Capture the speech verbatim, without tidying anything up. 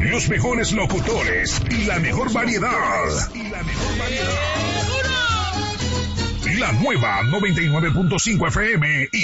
Los mejores locutores y la mejor variedad. Y la mejor variedad. La nueva noventa y nueve punto cinco F M y